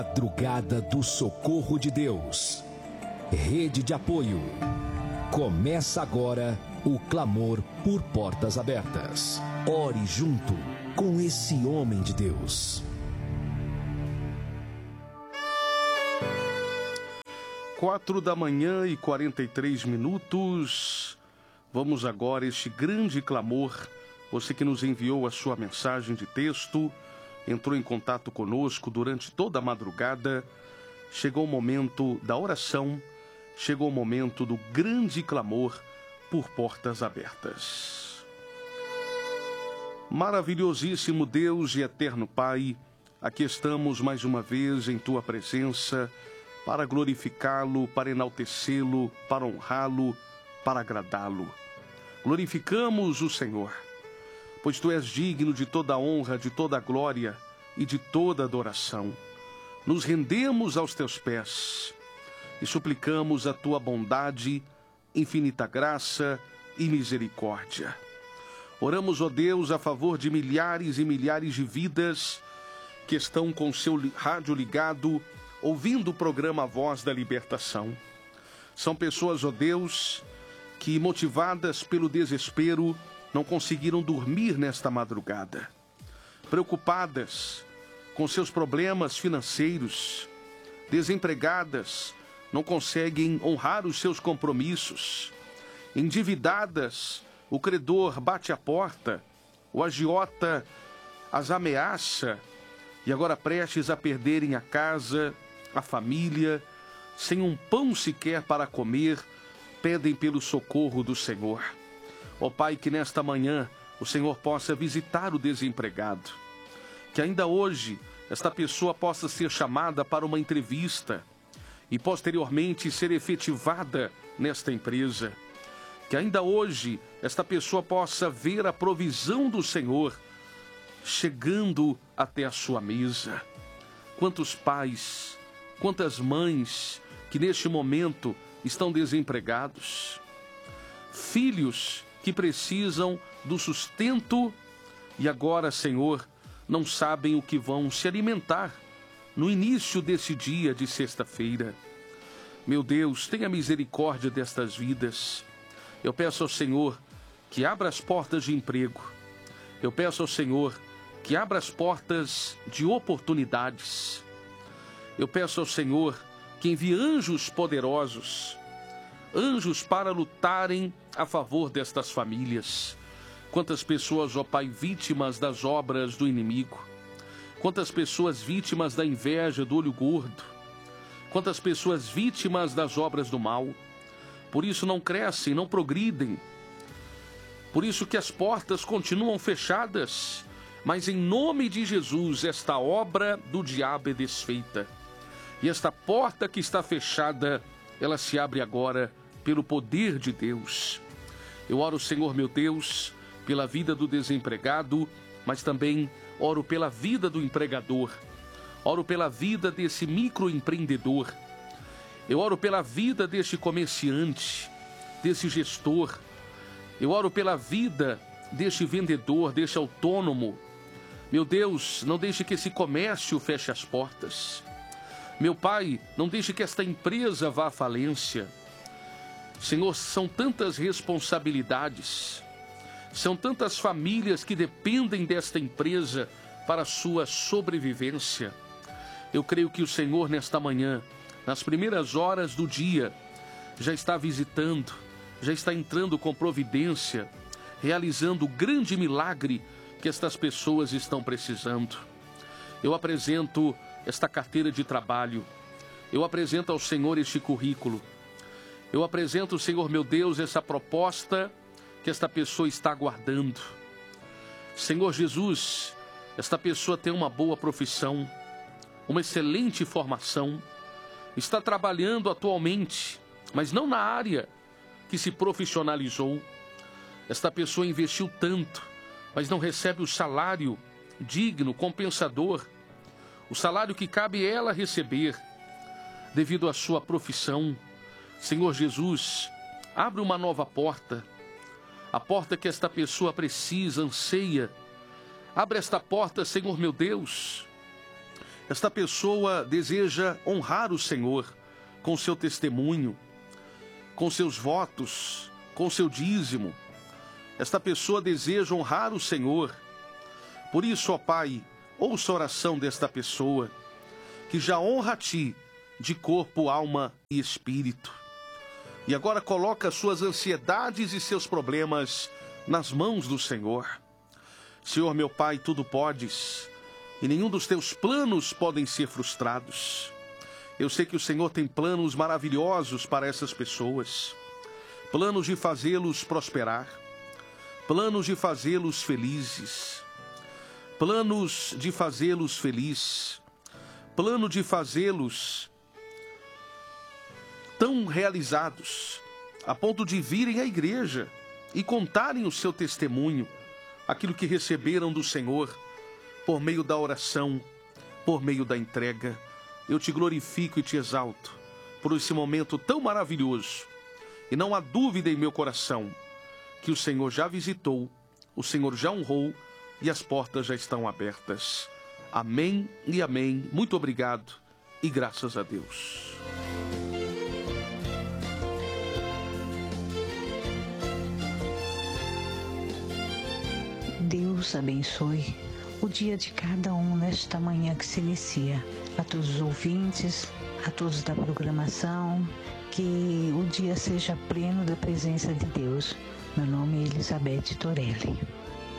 Madrugada do Socorro de Deus. Rede de apoio. Começa agora o clamor por portas abertas. Ore junto com esse homem de Deus. 4h43. Vamos agora este grande clamor. Você que nos enviou a sua mensagem de texto, entrou em contato conosco durante toda a madrugada. Chegou o momento da oração, chegou o momento do grande clamor por portas abertas. Maravilhosíssimo Deus e eterno Pai, aqui estamos mais uma vez em Tua presença para glorificá-lo, para enaltecê-lo, para honrá-lo, para agradá-lo. Glorificamos o Senhor, pois Tu és digno de toda a honra, de toda a glória e de toda a adoração. Nos rendemos aos Teus pés e suplicamos a Tua bondade, infinita graça e misericórdia. Oramos, ó Deus, a favor de milhares e milhares de vidas que estão com seu rádio ligado, ouvindo o programa Voz da Libertação. São pessoas, ó Deus, que motivadas pelo desespero não conseguiram dormir nesta madrugada. Preocupadas com seus problemas financeiros, desempregadas, não conseguem honrar os seus compromissos. Endividadas, o credor bate a porta, o agiota as ameaça e agora prestes a perderem a casa, a família, sem um pão sequer para comer, pedem pelo socorro do Senhor. Ó Pai, que nesta manhã o Senhor possa visitar o desempregado. Que ainda hoje esta pessoa possa ser chamada para uma entrevista e posteriormente ser efetivada nesta empresa. Que ainda hoje esta pessoa possa ver a provisão do Senhor chegando até a sua mesa. Quantos pais, quantas mães que neste momento estão desempregados, filhos que precisam do sustento e agora, Senhor, não sabem o que vão se alimentar no início desse dia de sexta-feira. Meu Deus, tenha misericórdia destas vidas. Eu peço ao Senhor que abra as portas de emprego. Eu peço ao Senhor que abra as portas de oportunidades. Eu peço ao Senhor que envie anjos poderosos, anjos para lutarem a favor destas famílias. Quantas pessoas, ó Pai, vítimas das obras do inimigo. Quantas pessoas vítimas da inveja, do olho gordo. Quantas pessoas vítimas das obras do mal. Por isso não crescem, não progridem. Por isso que as portas continuam fechadas. Mas em nome de Jesus, esta obra do diabo é desfeita. E esta porta que está fechada, ela se abre agora pelo poder de Deus. Eu oro, Senhor meu Deus, pela vida do desempregado, mas também oro pela vida do empregador. Oro pela vida desse microempreendedor. Eu oro pela vida deste comerciante, desse gestor. Eu oro pela vida deste vendedor, deste autônomo. Meu Deus, não deixe que esse comércio feche as portas. Meu Pai, não deixe que esta empresa vá à falência. Senhor, são tantas responsabilidades, são tantas famílias que dependem desta empresa para a sua sobrevivência. Eu creio que o Senhor, nesta manhã, nas primeiras horas do dia, já está visitando, já está entrando com providência, realizando o grande milagre que estas pessoas estão precisando. Eu apresento esta carteira de trabalho, eu apresento ao Senhor este currículo, eu apresento, Senhor meu Deus, essa proposta que esta pessoa está aguardando. Senhor Jesus, esta pessoa tem uma boa profissão, uma excelente formação, está trabalhando atualmente, mas não na área que se profissionalizou. Esta pessoa investiu tanto, mas não recebe o salário digno, compensador, o salário que cabe ela receber devido à sua profissão. Senhor Jesus, abre uma nova porta, a porta que esta pessoa precisa, anseia. Abre esta porta, Senhor meu Deus. Esta pessoa deseja honrar o Senhor com seu testemunho, com seus votos, com seu dízimo. Esta pessoa deseja honrar o Senhor. Por isso, ó Pai, ouça a oração desta pessoa, que já honra a Ti de corpo, alma e espírito. E agora coloca suas ansiedades e seus problemas nas mãos do Senhor. Senhor, meu Pai, tudo podes, e nenhum dos Teus planos podem ser frustrados. Eu sei que o Senhor tem planos maravilhosos para essas pessoas, planos de fazê-los prosperar, planos de fazê-los felizes, planos de fazê-los felizes, plano de fazê-los tão realizados, a ponto de virem à igreja e contarem o seu testemunho, aquilo que receberam do Senhor, por meio da oração, por meio da entrega. Eu te glorifico e te exalto por esse momento tão maravilhoso. E não há dúvida em meu coração que o Senhor já visitou, o Senhor já honrou e as portas já estão abertas. Amém e amém. Muito obrigado e graças a Deus. Deus abençoe o dia de cada um nesta manhã que se inicia. A todos os ouvintes, a todos da programação, que o dia seja pleno da presença de Deus. Meu nome é Elizabeth Torelli.